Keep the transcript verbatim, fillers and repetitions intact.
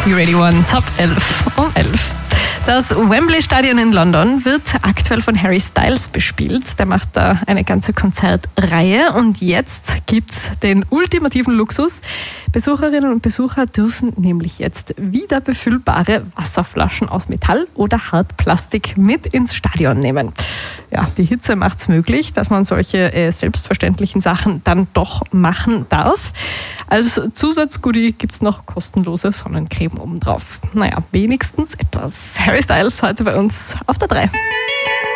die Radio One Top elf um elf. Das Wembley Stadion in London wird aktuell von Harry Styles bespielt. Der macht da eine ganze Konzertreihe und jetzt gibt's den ultimativen Luxus. Besucherinnen und Besucher dürfen nämlich jetzt wieder befüllbare Wasserflaschen aus Metall oder Hartplastik mit ins Stadion nehmen. Ja, die Hitze macht's möglich, dass man solche äh, selbstverständlichen Sachen dann doch machen darf. Als Zusatzgoodie gibt's noch kostenlose Sonnencreme obendrauf. Naja, wenigstens etwas. Harry Styles heute bei uns auf der drei.